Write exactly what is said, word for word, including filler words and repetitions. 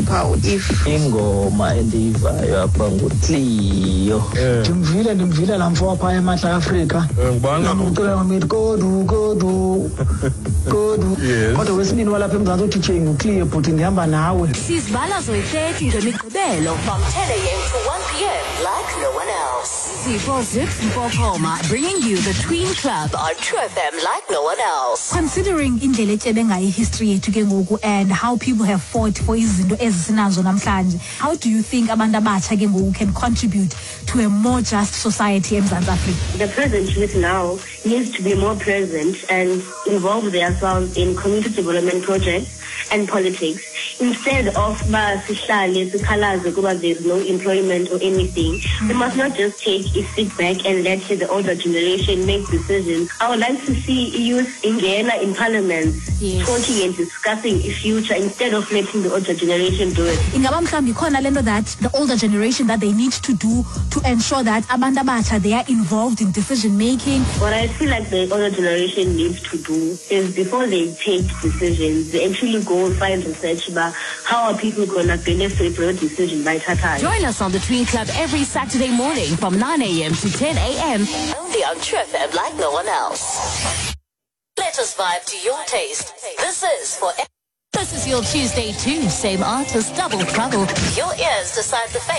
upha if ingoma endiyivayo apha nguCleo. Ndimvile ndimvile laa mfo apha eMantla Afrika. Ngicela ngamithi kodu kodu kodu. Kodwa wesibini walapha eMzantsi uthi J nguCleo bhuti ndihamba nawe. Sizibala zoyi-thirty ngemigqibelo from ten a.m. to one p.m. like no one else. Zipho Zips Mpokoma bringing you the Tween Club on True F M like no one else. Considering indlela etyebe ngayo history yethu ke ngoku and how people have fought for izinto ezisinazo namhlanje, how do you think abantu abatsha ke ngoku can contribute to a more just society in South Africa? The present youth now needs to be more present and involve themselves in community development projects and politics instead of ba sihlale sikhalaze kuba there's no employment or anything. Mm-hmm. We must not just take a sit back and let the older generation make decisions. I would like to see youth engage in parliament, yes, talking and discussing the future instead of letting the older generation do it. Ingaba mhlawumbi khona lento that the older generation that they need to do to ensure that abantu abatsha they are involved in decision making. What I feel like the older generation needs to do is before they take decisions, they actually go and find research about how are people going to benefit from a decision by Tata. Join us on the Tween Club every Saturday morning from nine a.m. to ten a.m. only on True F M like no one else. Let us vibe to your taste. This is for This is your Tuesday too. Same artist, double trouble. Your ears decide the fate.